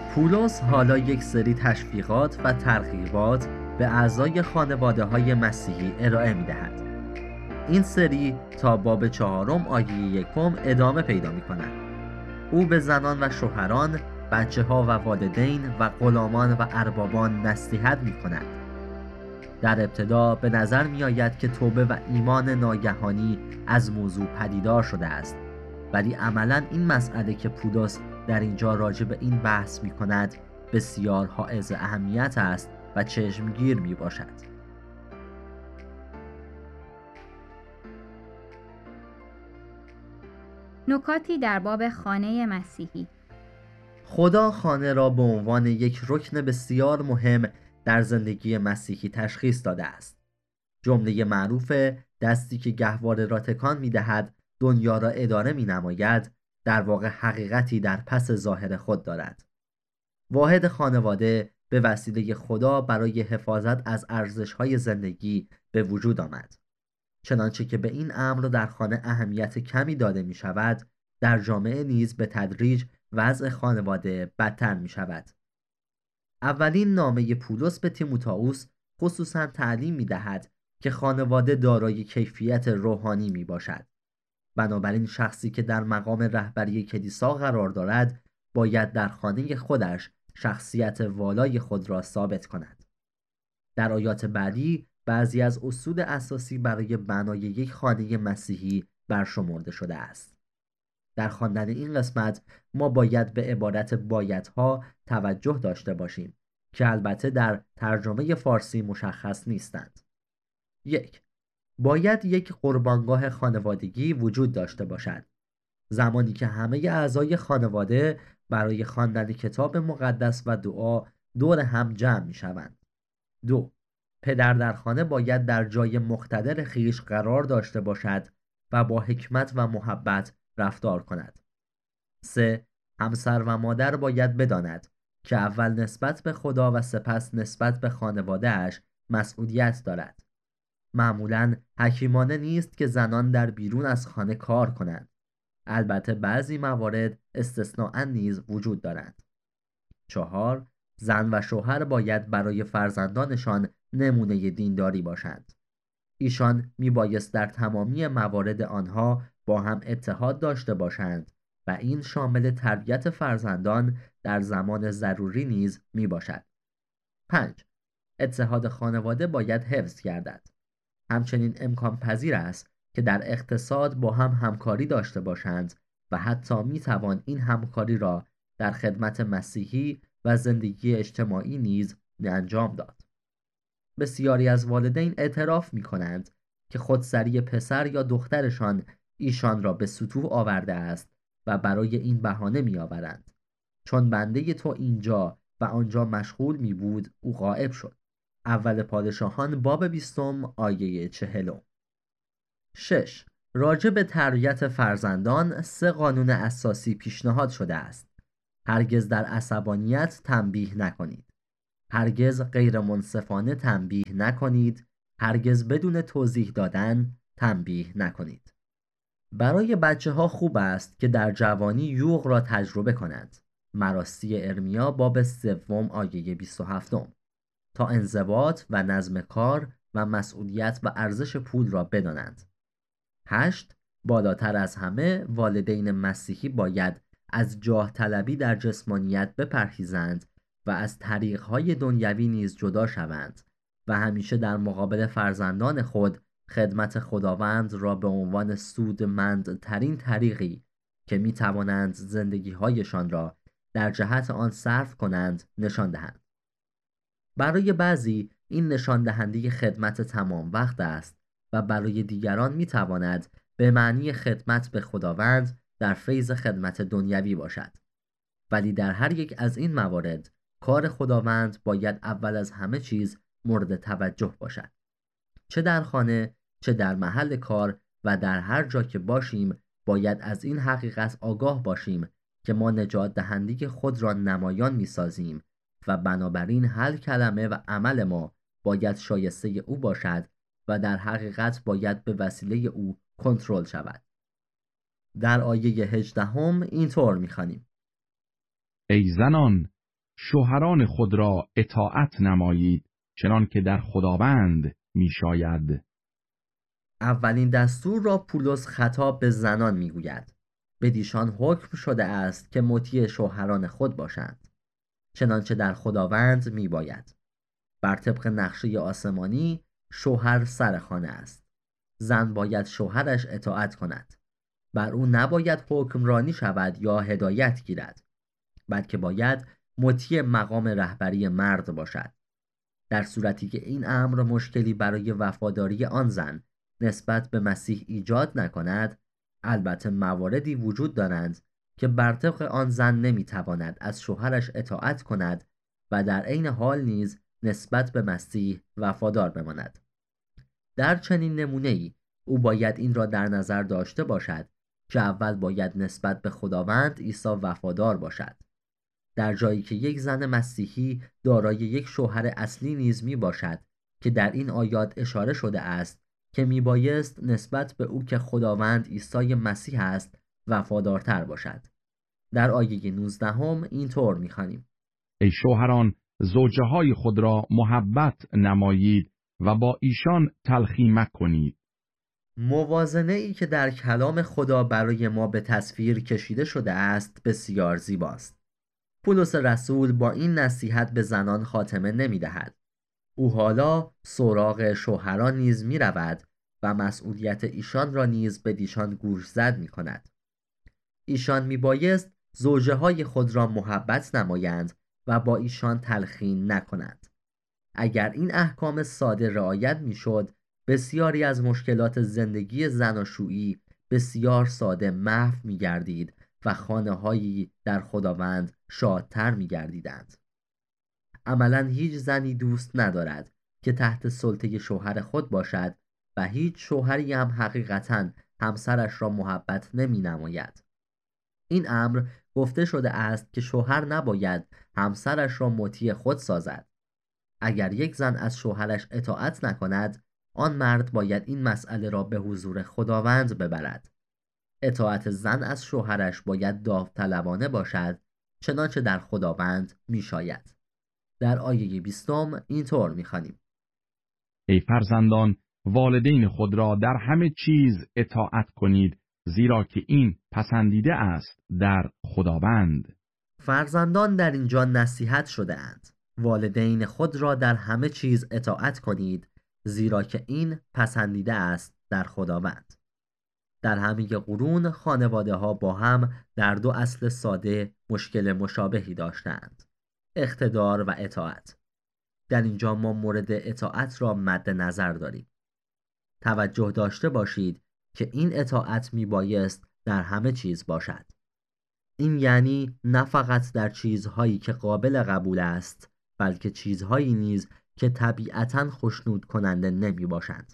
پولس حالا یک سری تشویقات و ترغیبات به اعضای خانواده‌های مسیحی ارائه می‌دهد. این سری تا باب 4 آیه 1 ادامه پیدا می‌کند. او به زنان و شوهران، بچه‌ها و والدین و غلامان و اربابان نصیحت می‌کند. در ابتدا به نظر می‌آید که توبه و ایمان ناگهانی از موضوع پدیدار شده است، ولی عملاً این مسئله که پولس در اینجا راجع به این بحث می‌کند بسیار حائز اهمیت است و چشمگیر می‌باشد. نکاتی در باب خانه مسیحی. خدا خانه را به عنوان یک رکن بسیار مهم در زندگی مسیحی تشخیص داده است. جمله معروف دستی که گهواره را تکان می‌دهد دنیا را اداره می‌نماید در واقع حقیقتی در پس ظاهر خود دارد. واحد خانواده به وسیله خدا برای حفاظت از ارزش‌های زندگی به وجود آمد. چنانچه که به این امر در خانه اهمیت کمی داده می‌شود، در جامعه نیز به تدریج وضع خانواده بدتر می‌شود. اولین نامه پولس به تیموتائوس خصوصاً تعلیم می‌دهد که خانواده دارای کیفیت روحانی میباشد. بنابراین شخصی که در مقام رهبری کلیسا قرار دارد باید در خانه خودش شخصیت والای خود را ثابت کند. در آیات بعدی بعضی از اصول اساسی برای بنای یک خانه مسیحی برشمرده شده است. در خواندن این قسمت ما باید به عبارت بایدها توجه داشته باشیم که البته در ترجمه فارسی مشخص نیستند. 1. باید یک قربانگاه خانوادگی وجود داشته باشد. زمانی که همه اعضای خانواده برای خواندن کتاب مقدس و دعا دور هم جمع می شوند. 2. پدر در خانه باید در جای مقتدر خویش قرار داشته باشد و با حکمت و محبت رفتار کند. 3. همسر و مادر باید بداند که اول نسبت به خدا و سپس نسبت به خانواده‌اش مسئولیت دارد. معمولاً حکیمانه نیست که زنان در بیرون از خانه کار کنند. البته بعضی موارد استثناء نیز وجود دارند. 4. زن و شوهر باید برای فرزندانشان نمونه دینداری باشند. ایشان میبایست در تمامی موارد آنها با هم اتحاد داشته باشند و این شامل تربیت فرزندان در زمان ضروری نیز میباشد. 5. اتحاد خانواده باید حفظ گردد. همچنین امکان پذیر است که در اقتصاد با هم همکاری داشته باشند و حتی میتوان این همکاری را در خدمت مسیحی و زندگی اجتماعی نیز انجام داد. بسیاری از والدین اعتراف می کنند که خودسری پسر یا دخترشان ایشان را به سطوح آورده است و برای این بهانه می آورند. چون بنده تو اینجا و آنجا مشغول می بود او غائب شد. اول پادشاهان باب 20 آیه 40. 6. راجع به تربیت فرزندان 3 قانون اساسی پیشنهاد شده است. هرگز در عصبانیت تنبیه نکنید. هرگز غیر منصفانه تنبیه نکنید. هرگز بدون توضیح دادن تنبیه نکنید. برای بچه ها خوب است که در جوانی یوغ را تجربه کنند. مراستی ارمیا باب 3 آیه 27. تا انضباط و نظم کار و مسئولیت و ارزش پول را بدانند. 8. بالاتر از همه والدین مسیحی باید از جاه طلبی در جسمانیت بپرهیزند و از طریقهای دنیوی نیز جدا شوند و همیشه در مقابل فرزندان خود خدمت خداوند را به عنوان سودمندترین طریقی که می توانند زندگی‌هایشان را در جهت آن صرف کنند نشان دهند. برای بعضی این نشان دهنده خدمت تمام وقت است و برای دیگران می تواند به معنی خدمت به خداوند در فیض خدمت دنیوی باشد. ولی در هر یک از این موارد کار خداوند باید اول از همه چیز مورد توجه باشد. چه در خانه، چه در محل کار و در هر جا که باشیم باید از این حقیقت آگاه باشیم که ما نجات دهنده خود را نمایان می سازیم و بنابراین هر کلمه و عمل ما باید شایسته او باشد و در حقیقت باید به وسیله او کنترل شود. در آیه 18 اینطور می‌خوانیم: ای زنان شوهران خود را اطاعت نمایید، چنان که در خداوند می شاید. اولین دستور را پولس خطاب به زنان میگوید. بدیشان حکم شده است که مطیع شوهران خود باشند، چنانچه در خداوند میباید. بر طبق نقشه آسمانی شوهر سر خانه است. زن باید شوهرش اطاعت کند. بر او نباید حکمرانی شود یا هدایت گیرد، بلکه باید مطیع مقام رهبری مرد باشد. در صورتی که این امر مشکلی برای وفاداری آن زن نسبت به مسیح ایجاد نکند، البته مواردی وجود دارند که بر طبق آن زن نمیتواند از شوهرش اطاعت کند و در عین حال نیز نسبت به مسیح وفادار بماند. در چنین نمونه‌ای او باید این را در نظر داشته باشد که اول باید نسبت به خداوند عیسی وفادار باشد، در جایی که یک زن مسیحی دارای یک شوهر اصلی نیز می باشد که در این آیات اشاره شده است که می بایست نسبت به او که خداوند عیسی مسیح است وفادارتر باشد. در آیه 19 اینطور می خوانیم: ای شوهران، زوجه های خود را محبت نمایید و با ایشان تلخی مکنید. موازنه ای که در کلام خدا برای ما به تصویر کشیده شده است بسیار زیباست. پولس رسول با این نصیحت به زنان خاتمه نمی دهد. او حالا سراغ شوهران نیز می رود و مسئولیت ایشان را نیز به دیشان گوشزد می کند. ایشان می بایست زوجه های خود را محبت نمایند و با ایشان تلخی نکنند. اگر این احکام ساده رعایت می شد، بسیاری از مشکلات زندگی زناشویی بسیار ساده محو می گردید و خانه‌هایی در خداوند شادتر می گردیدند. عملاً هیچ زنی دوست ندارد که تحت سلطه شوهر خود باشد و هیچ شوهری هم حقیقتاً همسرش را محبت نمی نماید. این امر گفته شده است که شوهر نباید همسرش را مطیع خود سازد. اگر یک زن از شوهرش اطاعت نکند، آن مرد باید این مسئله را به حضور خداوند ببرد. اطاعت زن از شوهرش باید داوطلبانه باشد، چنانچه در خداوند می شاید. در آیه 20 اینطور می خوانیم: ای فرزندان، والدین خود را در همه چیز اطاعت کنید، زیرا که این پسندیده است در خداوند. فرزندان در اینجا نصیحت شده اند. والدین خود را در همه چیز اطاعت کنید، زیرا که این پسندیده است در خداوند. در همه قرون خانواده ها با هم در دو اصل ساده مشکل مشابهی داشتند: اقتدار و اطاعت. در اینجا ما مورد اطاعت را مد نظر داریم. توجه داشته باشید که این اطاعت می بایست در همه چیز باشد. این یعنی نه فقط در چیزهایی که قابل قبول است، بلکه چیزهایی نیز که طبیعتاً خوشنود کننده نمی باشند.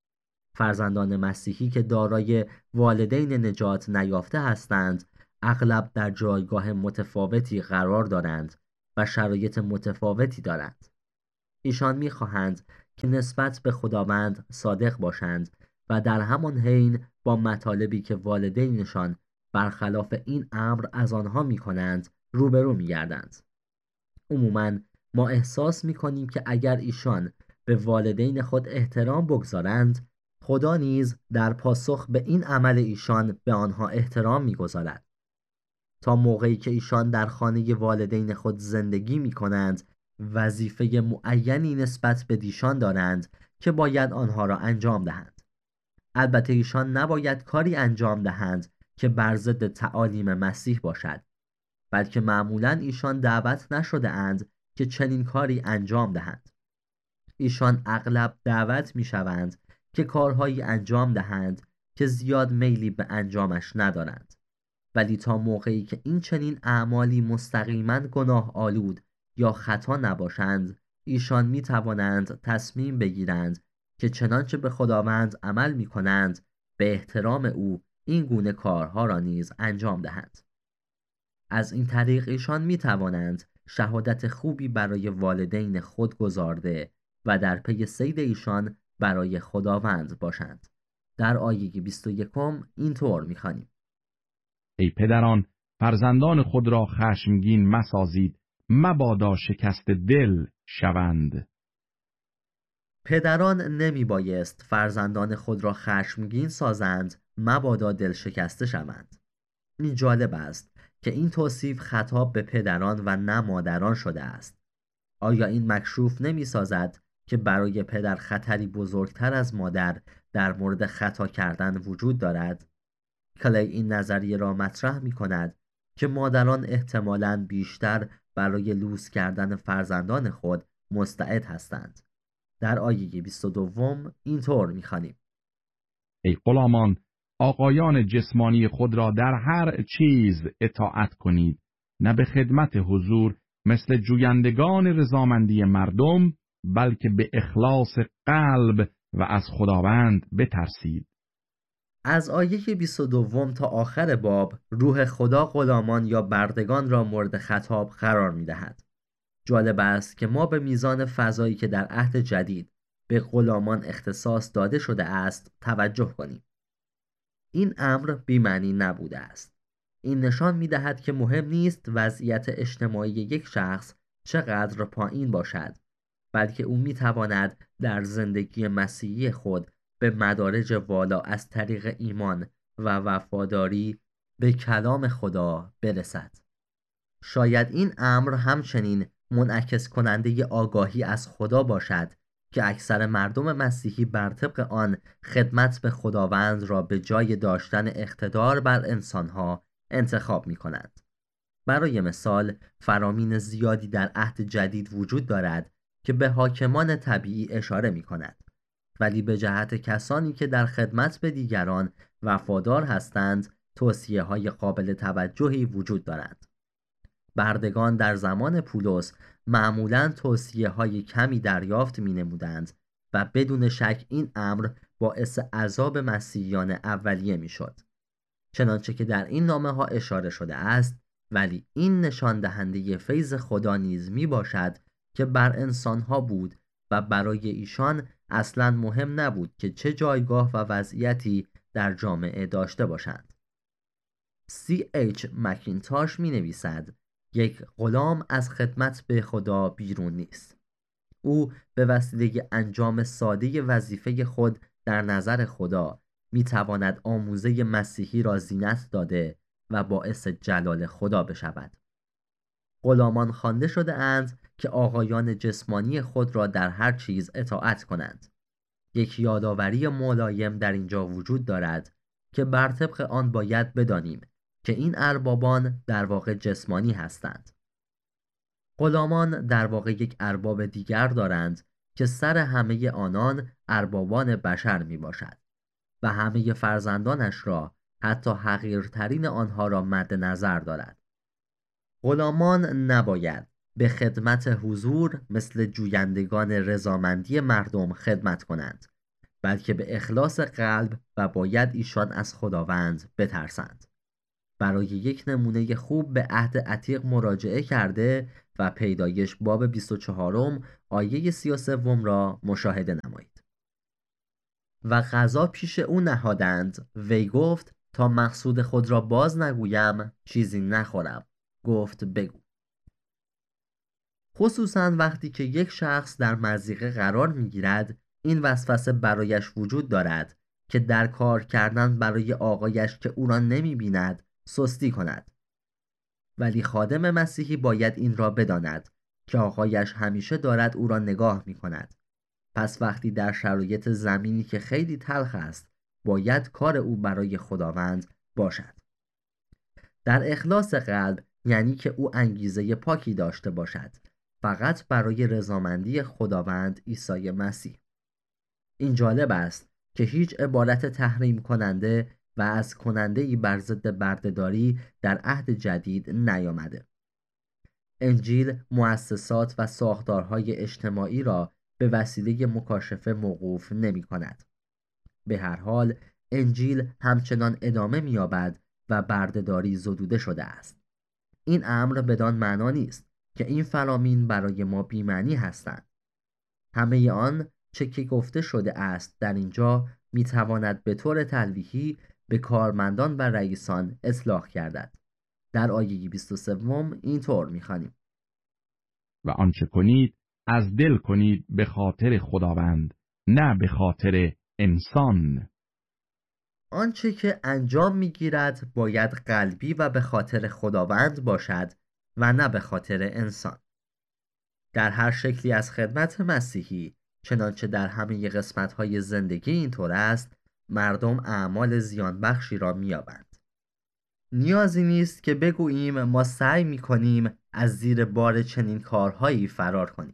فرزندان مسیحی که دارای والدین نجات نیافته هستند، اغلب در جایگاه متفاوتی قرار دارند و شرایط متفاوتی دارند. ایشان می‌خواهند که نسبت به خداوند صادق باشند و در همان حین با مطالبی که والدینشان برخلاف این امر از آنها می‌کنند روبرو می‌گردند. عموماً ما احساس می‌کنیم که اگر ایشان به والدین خود احترام بگذارند، خدا نیز در پاسخ به این عمل ایشان به آنها احترام می‌گذارد. تا موقعی که ایشان در خانه والدین خود زندگی می‌کنند، وظیفه معینی نسبت به دیشان دارند که باید آنها را انجام دهند. البته ایشان نباید کاری انجام دهند که بر ضد تعالیم مسیح باشد، بلکه معمولاً ایشان دعوت نشده اند که چنین کاری انجام دهند. ایشان اغلب دعوت می‌شوند که کارهایی انجام دهند که زیاد میلی به انجامش ندارند، ولی تا موقعی که این چنین اعمالی مستقیما گناه آلود یا خطا نباشند، ایشان می توانند تصمیم بگیرند که چنانچه به خداوند عمل می کنند، به احترام او این گونه کارها را نیز انجام دهند. از این طریق ایشان می توانند شهادت خوبی برای والدین خود گذارده و در پی صید ایشان برای خداوند باشند. در آیه 21 اینطور می خوانیم: ای پدران، فرزندان خود را خشمگین مسازید مبادا شکست دل شوند. پدران نمی بایست فرزندان خود را خشمگین سازند مبادا دل شکسته شوند. این جالب است که این توصیف خطاب به پدران و نه مادران شده است. آیا این مکشوف نمی سازد که برای پدر خطری بزرگتر از مادر در مورد خطا کردن وجود دارد؟ کلی این نظریه را مطرح می کند که مادران احتمالاً بیشتر برای لوس کردن فرزندان خود مستعد هستند. در آیه 22 اینطور می خوانیم: ای غلامان، آقایان جسمانی خود را در هر چیز اطاعت کنید، نه به خدمت حضور مثل جویندگان رضامندی مردم، بلکه به اخلاص قلب و از خداوند بترسید. از آیه 22 تا آخر باب روح خدا غلامان یا بردگان را مورد خطاب قرار می دهد. جالب است که ما به میزان فضایی که در عهد جدید به غلامان اختصاص داده شده است توجه کنیم. این امر بی‌معنی نبوده است. این نشان می دهد که مهم نیست وضعیت اجتماعی یک شخص چقدر پایین باشد، بلکه او می تواند در زندگی مسیحی خود به مدارج والا از طریق ایمان و وفاداری به کلام خدا برسد. شاید این امر همچنین منعکس کننده آگاهی از خدا باشد که اکثر مردم مسیحی بر طبق آن خدمت به خداوند را به جای داشتن اقتدار بر انسانها انتخاب می کنند. برای مثال، فرامین زیادی در عهد جدید وجود دارد که به حاکمان طبیعی اشاره می کند، ولی به جهت کسانی که در خدمت به دیگران وفادار هستند توصیه های قابل توجهی وجود دارند. بردگان در زمان پولس معمولاً توصیه های کمی دریافت می نمودند و بدون شک این امر باعث عذاب مسیحیان اولیه می شد. چنانچه که در این نامه ها اشاره شده است، ولی این نشان دهنده فیض خدا نیز می باشد که بر انسان ها بود و برای ایشان اصلاً مهم نبود که چه جایگاه و وضعیتی در جامعه داشته باشند. C.H. مکینتاش می نویسد: یک غلام از خدمت به خدا بیرون نیست. او به وسیله انجام ساده وظیفه خود در نظر خدا می تواند آموزه مسیحی را زینت داده و باعث جلال خدا بشود. غلامان خوانده شده اند که آقایان جسمانی خود را در هر چیز اطاعت کنند. یک یادآوری ملایم در اینجا وجود دارد که بر طبق آن باید بدانیم که این اربابان در واقع جسمانی هستند. غلامان در واقع یک ارباب دیگر دارند که سر همه آنان اربابان بشر می باشد و همه فرزندانش را، حتی حقیرترین آنها را مد نظر دارد. غلامان نباید به خدمت حضور مثل جویندگان رضامندی مردم خدمت کنند، بلکه به اخلاص قلب و باید ایشان از خداوند بترسند. برای یک نمونه خوب به عهد عتیق مراجعه کرده و پیدایش باب 24 آیه 33 را مشاهده نمایید. و قضا پیش او نهادند، وی گفت تا مقصود خود را باز نگویم چیزی نخورم. گفت بگو. خصوصا وقتی که یک شخص در مضیقه قرار میگیرد، این وسوسه برایش وجود دارد که در کار کردن برای آقایش که او را نمی بیند سستی کند. ولی خادم مسیحی باید این را بداند که آقایش همیشه دارد او را نگاه می کند. پس وقتی در شرایط زمینی که خیلی تلخ است باید کار او برای خداوند باشد. در اخلاص قلب یعنی که او انگیزه پاکی داشته باشد، فقط برای رضامندی خداوند عیسی مسیح. این جالب است که هیچ عبارت تحریم کننده و از کننده‌ای بر ضد بردهداری در عهد جدید نیامده. انجیل مؤسسات و ساختارهای اجتماعی را به وسیله مکاشفه موقوف نمی کند. به هر حال انجیل همچنان ادامه می‌یابد و بردهداری زدوده شده است. این امر بدان معنا نیست که این فرامین برای ما بی‌معنی هستند. همه آن چه که گفته شده است در اینجا می‌تواند به طور تلویحی به کارمندان و رئیسان اطلاق گردد. در آیه 23 اینطور می‌خوانیم: و آنچه کنید از دل کنید به خاطر خداوند، نه به خاطر انسان. آنچه که انجام میگیرد باید قلبی و به خاطر خداوند باشد و نه به خاطر انسان. در هر شکلی از خدمت مسیحی، چنانچه در همه قسمت‌های زندگی اینطور است، مردم اعمال زیانبخشی را می‌یابند. نیازی نیست که بگوییم ما سعی می‌کنیم از زیر بار چنین کارهایی فرار کنیم.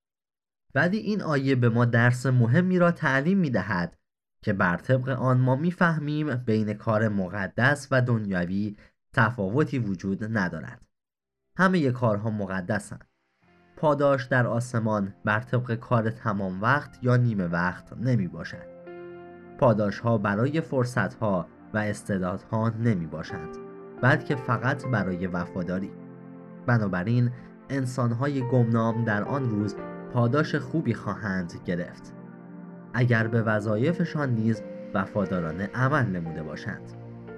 ولی این آیه به ما درس مهمی را تعلیم می‌دهد که بر طبق آن ما می‌فهمیم بین کار مقدس و دنیوی تفاوتی وجود ندارد. همه کارها مقدسند. پاداش در آسمان بر طبق کار تمام وقت یا نیمه وقت نمی باشد. پاداش ها برای فرصت ها و استعدادها نمی باشند، بلکه فقط برای وفاداری. بنابراین انسان های گمنام در آن روز پاداش خوبی خواهند گرفت اگر به وظایفشان نیز وفادارانه عمل نموده باشند.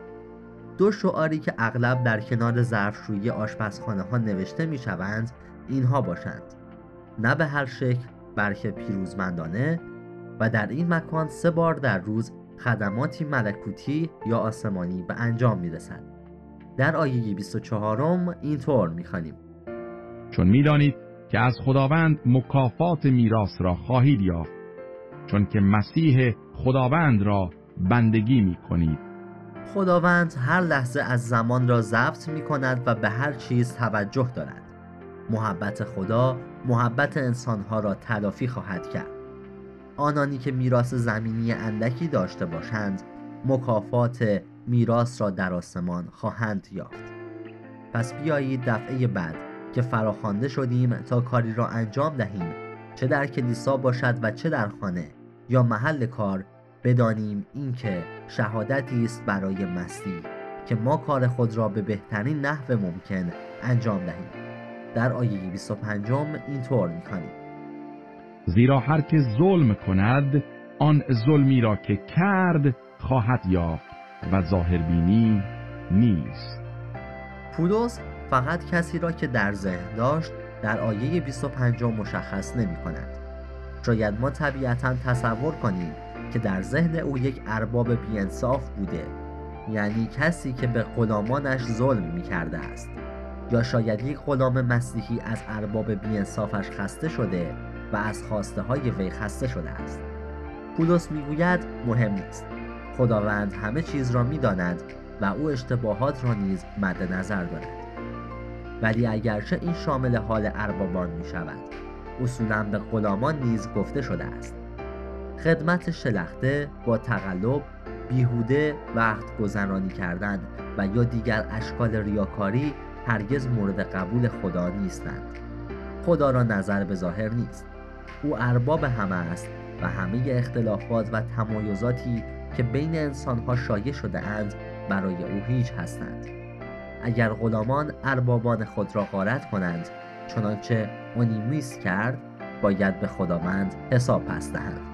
دو شعاری که اغلب در کنار ظرفشویی آشپزخانه ها نوشته می شوند اینها باشند: نه به هر شکل بلکه پیروزمندانه، و در این مکان 3 بار در روز خدماتی ملکوتی یا آسمانی به انجام می رسد. در آیه 24 اینطور می خوانیم: چون می دانید که از خداوند مکافات میراث را خواهید یافت، چون که مسیح خداوند را بندگی می کنید. خداوند هر لحظه از زمان را ضبط می کند و به هر چیز توجه دارد. محبت خدا محبت انسانها را تلافی خواهد کرد. آنانی که میراث زمینی اندکی داشته باشند مکافات میراث را در آسمان خواهند یافت. پس بیایید دفعه بعد که فراخوانده شدیم تا کاری را انجام دهیم، چه در کلیسا باشد و چه در خانه یا محل کار، بدانیم اینکه شهادتی است برای مسیح که ما کار خود را به بهترین نحو ممکن انجام دهیم. در آیه 25 اینطور می‌خوانیم: زیرا هر که ظلم کند آن ظلمی را که کرد خواهد یافت و ظاهربینی نیست. پولس فقط کسی را که در ذهن داشت در آیه 25 مشخص نمی‌کند. شاید ما طبیعتاً تصور کنیم که در ذهن او یک ارباب بی‌انصاف بوده، یعنی کسی که به غلامانش ظلم می‌کرده است. یا شاید یک غلام مسیحی از ارباب بی‌انصافش خسته شده و از خواسته های وی خسته شده است. پولس میگوید مهم نیست. خداوند همه چیز را میداند و او اشتباهات را نیز مد نظر دارد. ولی اگرچه این شامل حال اربابان می شود، اصولاً به غلامان نیز گفته شده است: خدمت شلخته با تقلب، بیهوده وقت گذرانی کردن و یا دیگر اشکال ریاکاری هرگز مورد قبول خدا نیستند. خدا را نظر به ظاهر نیست. او ارباب همه است و همه اختلافات و تمایزاتی که بین انسانها شایع شده اند برای او هیچ هستند. اگر غلامان اربابان خود را غارت کنند، چنانچه اونیمیس کرد، باید به خداوند حساب پس دهند.